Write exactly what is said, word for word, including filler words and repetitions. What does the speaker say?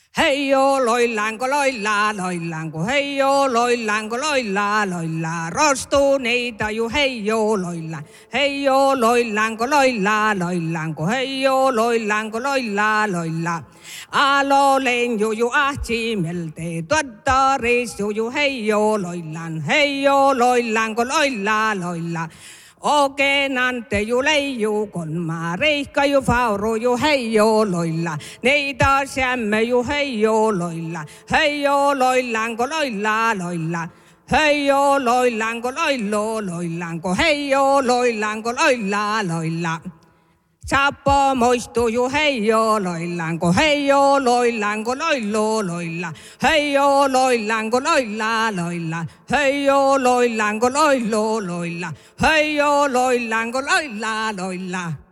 Hei jo loillanko loilla loillanko hei jo loillanko loilla loilla rostuneita ju hei jo loilla hei jo loillanko loilla loillanko hei jo loillanko loilla loilla alolen ju ju ahtimelte tuottaris ju ju hei jo loillan hei jo loillanko loilla loilla Okenante ju leiju kon maareikka ju fauru ju hei jo loilla. Neitä sämme ju hei jo loilla. Hei jo loillanko loilla loilla. Hei jo loillanko loillo loillanko. Hei jo loillanko loilla loilla. Sappo muistuu ju hei jo loillanko. Hei jo loillanko loillo loilla. Hei jo loillanko loilla loilla. Hei jo loillanko loillo loilla. Hei jo loillanko loilla loilla.